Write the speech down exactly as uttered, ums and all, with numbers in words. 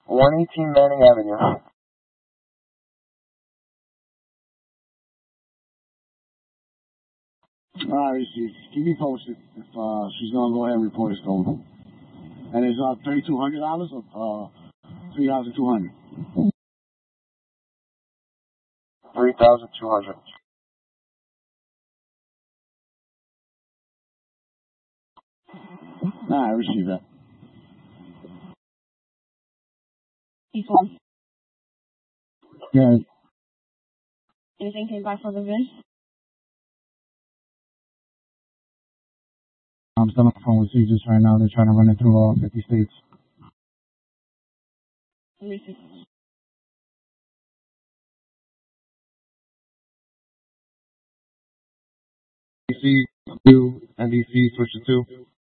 one eighteen Manning Avenue. Alright, keep me posted if uh, she's gonna go ahead and report it stolen. And it's uh, thirty-two hundred dollars or uh, three thousand two hundred dollars? three thousand two hundred dollars. Nah, I received that. East one. Yeah. Anything came back from the vid? I'm still on the phone with Caesars right now. They're trying to run it through all fifty states. Let me see. D C, two, N B C, switch to two.